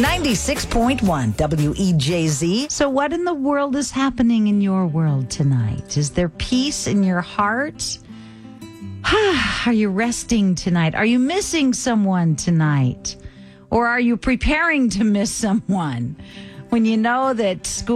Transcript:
96.1 WEJZ. So what in the world is happening in your world tonight? Is there peace in your heart? Are you resting tonight? Are you missing someone tonight? Or are you preparing to miss someone when you know that school